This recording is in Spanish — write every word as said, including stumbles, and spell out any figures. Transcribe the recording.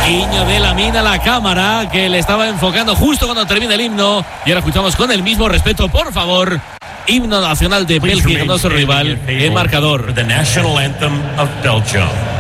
Guiño de Lamine a la cámara, que le estaba enfocando justo cuando termina el himno. Y ahora escuchamos con el mismo respeto, por favor, himno nacional de Bélgica, nuestro rival, el marcador. The national anthem of Belgium.